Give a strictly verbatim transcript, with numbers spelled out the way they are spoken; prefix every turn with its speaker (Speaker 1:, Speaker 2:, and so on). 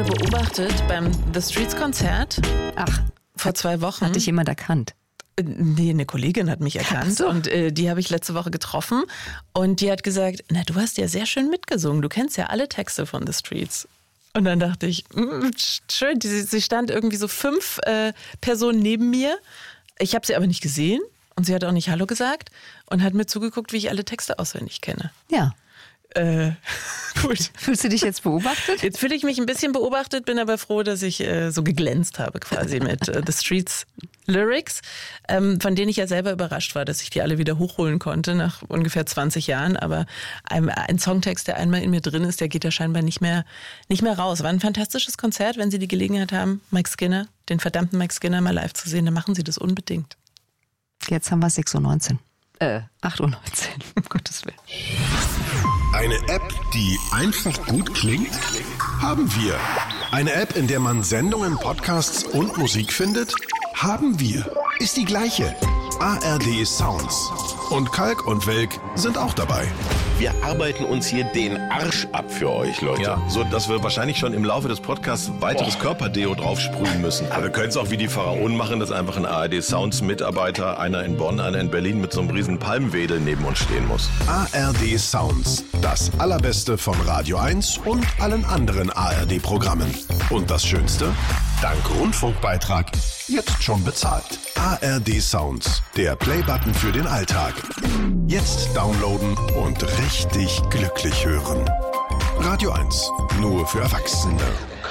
Speaker 1: wurde beobachtet beim The Streets Konzert.
Speaker 2: Ach,
Speaker 1: vor zwei Wochen.
Speaker 2: Hat dich jemand erkannt?
Speaker 1: Nee, eine Kollegin hat mich erkannt
Speaker 2: so.
Speaker 1: und äh, die habe ich letzte Woche getroffen und die hat gesagt, na, du hast ja sehr schön mitgesungen, du kennst ja alle Texte von The Streets. Und dann dachte ich, mm, schön, die, sie stand irgendwie so fünf äh, Personen neben mir. Ich habe sie aber nicht gesehen und sie hat auch nicht Hallo gesagt und hat mir zugeguckt, wie ich alle Texte auswendig kenne.
Speaker 2: Ja.
Speaker 1: Äh, gut.
Speaker 2: Fühlst du dich jetzt beobachtet?
Speaker 1: Jetzt fühle ich mich ein bisschen beobachtet, bin aber froh, dass ich äh, so geglänzt habe quasi mit äh, The Streets Lyrics, ähm, von denen ich ja selber überrascht war, dass ich die alle wieder hochholen konnte nach ungefähr zwanzig Jahren. Aber ein, ein Songtext, der einmal in mir drin ist, der geht ja scheinbar nicht mehr, nicht mehr raus. War ein fantastisches Konzert. Wenn Sie die Gelegenheit haben, Mike Skinner, den verdammten Mike Skinner mal live zu sehen, dann machen Sie das unbedingt.
Speaker 2: Jetzt haben wir sechs Uhr neunzehn. Äh, acht Uhr neunzehn, um Gottes Willen.
Speaker 3: Eine App, die einfach gut klingt? Haben wir. Eine App, in der man Sendungen, Podcasts und Musik findet? Haben wir. Ist die gleiche. A R D Sounds. Und Kalk und Welk sind auch dabei.
Speaker 4: Wir arbeiten uns hier den Arsch ab für euch, Leute.
Speaker 5: Ja, so dass wir wahrscheinlich schon im Laufe des Podcasts weiteres Boah. Körperdeo draufsprühen müssen. Aber wir können es auch wie die Pharaonen machen, dass einfach ein A R D Sounds Mitarbeiter, einer in Bonn, einer in Berlin mit so einem riesen Palmwedel neben uns stehen muss.
Speaker 3: A R D Sounds. Das Allerbeste von Radio eins und allen anderen A R D-Programmen. Und das Schönste? Dank Rundfunkbeitrag jetzt schon bezahlt. A R D Sounds. Der Playbutton für den Alltag. Jetzt downloaden und richtig glücklich hören. Radio eins. Nur für Erwachsene.